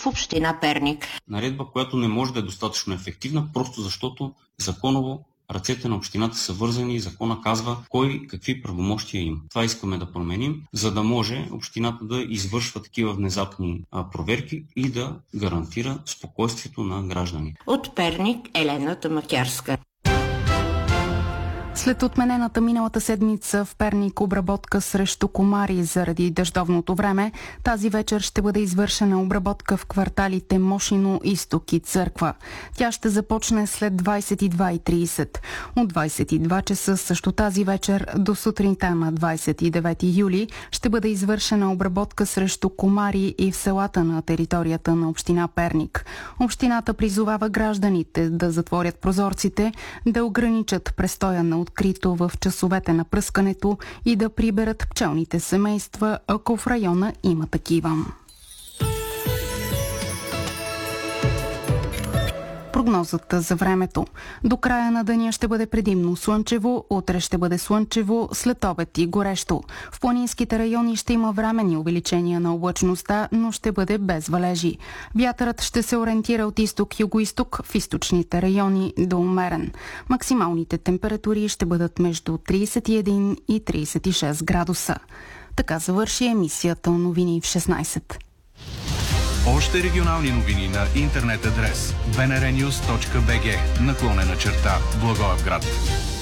в община Перник. Наредба, която не може да е достатъчно ефективна, просто защото законово ръцете на общината са вързани и закона казва кой какви правомощия има. Това искаме да променим, за да може общината да извършва такива внезапни проверки и да гарантира спокойствието на гражданите. От Перник, Елена Тамакярска. След отменената миналата седмица в Перник обработка срещу комари заради дъждовното време, тази вечер ще бъде извършена обработка в кварталите Мошино, Изток и Църква. Тя ще започне след 22:30. От 22 часа също тази вечер до сутринта на 29 юли ще бъде извършена обработка срещу комари и в селата на територията на община Перник. Общината призовава гражданите да затворят прозорците, да ограничат престоя на открито в часовете на пръскането и да приберат пчелните семейства, ако в района има такива. Прогнозата за времето. До края на деня ще бъде предимно слънчево, утре ще бъде слънчево, след обед и горещо. В планинските райони ще има временни увеличения на облачността, но ще бъде без валежи. Вятърът ще се ориентира от изток-югоизток, в източните райони до умерен. Максималните температури ще бъдат между 31 и 36 градуса. Така завърши емисията Новини в 16. Още регионални новини на интернет адрес bnrnews.bg / Благоевград.